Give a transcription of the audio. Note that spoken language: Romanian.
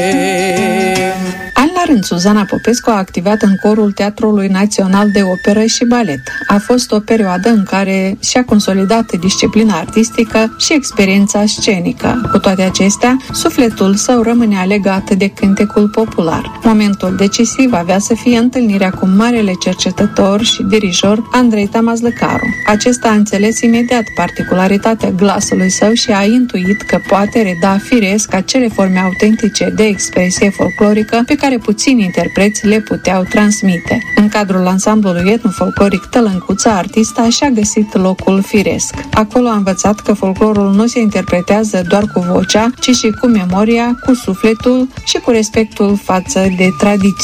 An la rând, Zuzana Popescu a activat în corul Teatrului Național de Operă și Balet. A fost o perioadă în care și-a consolidat disciplina artistică și experiența scenică. Cu toate acestea, sufletul său rămânea legat de cântecul popular. Momentul decisiv avea să fie întâlnirea cu marele cercetător și dirijor Andrei Tamazlăcaru. Acesta a înțeles imediat particularitatea glasului său și a intuit că poate reda firesc acele forme autentice de expresie folclorică pe care puțini interpreți le puteau transmite. În cadrul ansamblului etnofolcloric Tălâncuța, artista și-a găsit locul firesc. Acolo a învățat că folclorul nu se interpretează doar cu vocea, ci și cu memoria, cu sufletul și cu respectul față de tradiție.